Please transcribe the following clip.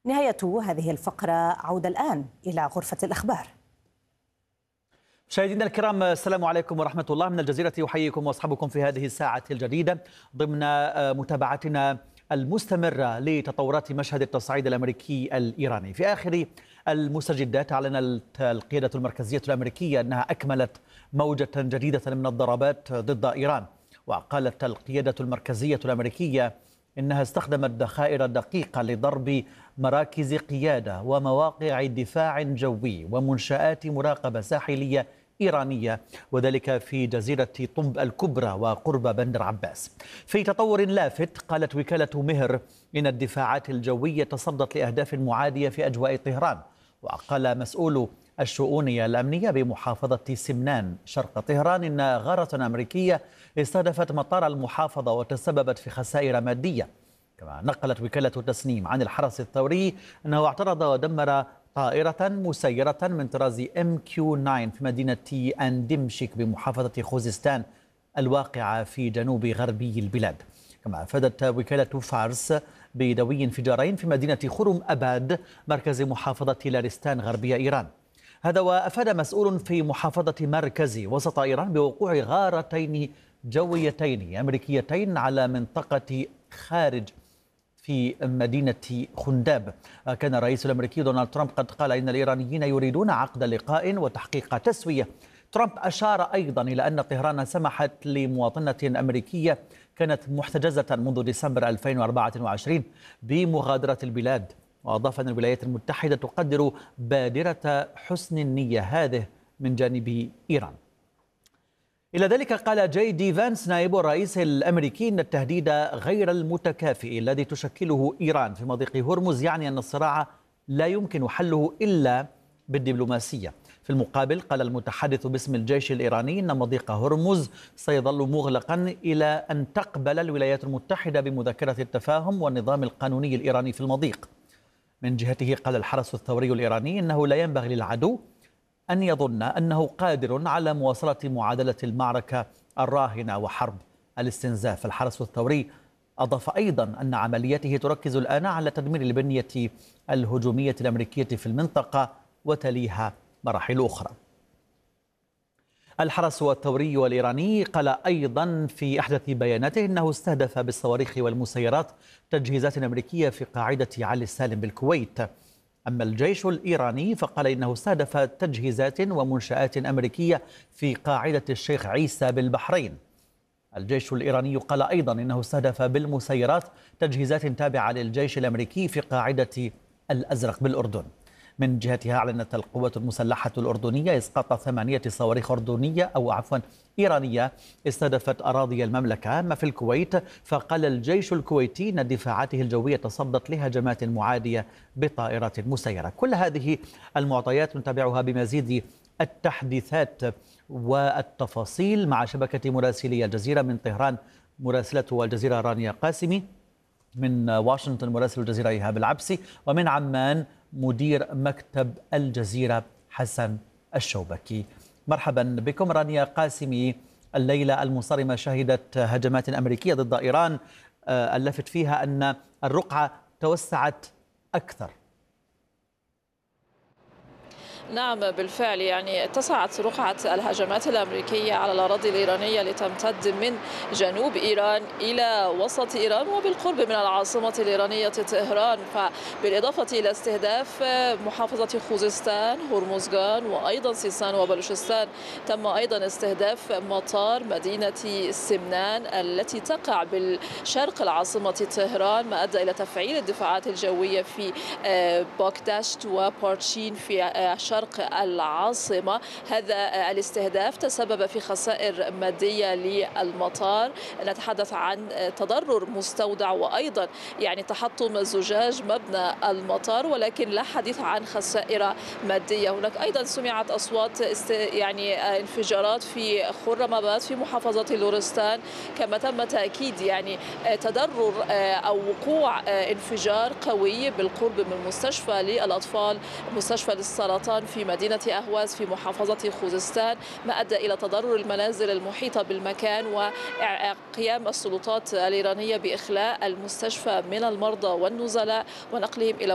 نهاية هذه الفقرة. عودة الآن إلى غرفة الأخبار. مشاهدينا الكرام، السلام عليكم ورحمة الله. من الجزيرة أحييكم وأصحابكم في هذه الساعة الجديدة ضمن متابعتنا المستمرة لتطورات مشهد التصعيد الأمريكي الإيراني. في آخر المستجدات أعلنت القيادة المركزية الأمريكية أنها أكملت موجة جديدة من الضربات ضد إيران. وقالت القيادة المركزية الأمريكية إنها استخدمت ذخائر دقيقة لضرب مراكز قيادة ومواقع دفاع جوي ومنشآت مراقبة ساحلية إيرانية، وذلك في جزيرة طنب الكبرى وقرب بندر عباس. في تطور لافت، قالت وكالة مهر إن الدفاعات الجوية تصدت لأهداف معادية في أجواء طهران. وقال مسؤول الشؤون الأمنية بمحافظة سمنان شرق طهران إن غارة أمريكية استهدفت مطار المحافظة وتسببت في خسائر مادية. كما نقلت وكالة تسنيم عن الحرس الثوري أنه اعترض ودمر طائرة مسيرة من طراز MQ-9 في مدينة أندمشك بمحافظة خوزستان الواقعة في جنوب غربي البلاد. كما أفادت وكالة فارس بدوي انفجارين في مدينة خرم أباد مركز محافظة لارستان غربية إيران. هذا وأفاد مسؤول في محافظة مركز وسط إيران بوقوع غارتين جويتين أمريكيتين على منطقة خارج في مدينة خنداب. كان الرئيس الأمريكي دونالد ترامب قد قال إن الإيرانيين يريدون عقد لقاء وتحقيق تسوية. ترامب أشار أيضا إلى أن طهران سمحت لمواطنة أمريكية كانت محتجزة منذ ديسمبر 2024 بمغادرة البلاد. وأضاف أن الولايات المتحدة تقدر بادرة حسن النية هذه من جانب إيران. إلى ذلك قال جي دي فانس نائب الرئيس الأمريكي أن التهديد غير المتكافئ الذي تشكله إيران في مضيق هرمز يعني أن الصراع لا يمكن حله إلا بالدبلوماسية. في المقابل قال المتحدث باسم الجيش الإيراني أن مضيق هرمز سيظل مغلقا إلى أن تقبل الولايات المتحدة بمذكرة التفاهم والنظام القانوني الإيراني في المضيق. من جهته قال الحرس الثوري الإيراني أنه لا ينبغي للعدو أن يظن أنه قادر على مواصلة معادلة المعركة الراهنة وحرب الاستنزاف. الحرس الثوري أضاف أيضا أن عملياته تركز الآن على تدمير البنية الهجومية الأمريكية في المنطقة وتليها مراحل أخرى. الحرس الثوري الإيراني قال أيضا في أحدث بياناته أنه استهدف بالصواريخ والمسيرات تجهيزات أمريكية في قاعدة علي السالم بالكويت. أما الجيش الإيراني فقال إنه استهدف تجهيزات ومنشآت أمريكية في قاعدة الشيخ عيسى بالبحرين. الجيش الإيراني قال أيضا إنه استهدف بالمسيرات تجهيزات تابعة للجيش الأمريكي في قاعدة الأزرق بالأردن. من جهتها أعلنت القوات المسلحة الأردنية إسقاط 8 صواريخ إيرانية استهدفت أراضي المملكة. أما في الكويت فقال الجيش الكويتي أن دفاعاته الجوية تصدت لهجمات معادية بطائرات مسيرة. كل هذه المعطيات نتابعها بمزيد التحديثات والتفاصيل مع شبكة مراسلي الجزيرة من طهران مراسلة الجزيرة رانيا قاسمي، من واشنطن مراسل الجزيرة إيهاب العبسي، ومن عمان مدير مكتب الجزيرة حسن الشوبكي. مرحبا بكم رانيا قاسمي. الليلة المنصرمة شهدت هجمات أمريكية ضد إيران، اللافت فيها أن الرقعة توسعت أكثر. نعم بالفعل، يعني اتسعت رقعة الهجمات الأمريكية على الأراضي الإيرانية لتمتد من جنوب إيران إلى وسط إيران وبالقرب من العاصمة الإيرانية طهران، بالإضافة إلى استهداف محافظة خوزستان هرمزغان وأيضا سيستان وبلوشستان. تم أيضا استهداف مطار مدينة سمنان التي تقع بالشرق العاصمة طهران، ما أدى إلى تفعيل الدفاعات الجوية في باكداشت وبارتشين في شرق العاصمة. هذا الاستهداف تسبب في خسائر مادية للمطار، نتحدث عن تضرر مستودع وأيضا يعني تحطم زجاج مبنى المطار، ولكن لا حديث عن خسائر مادية. هناك أيضا سمعت أصوات يعني انفجارات في خرم أباد في محافظة لورستان، كما تم تأكيد يعني تضرر أو وقوع انفجار قوي بالقرب من مستشفى للأطفال، مستشفى للسرطان في مدينة أهواز في محافظة خوزستان، ما أدى إلى تضرر المنازل المحيطة بالمكان وقيام السلطات الإيرانية بإخلاء المستشفى من المرضى والنزلاء ونقلهم إلى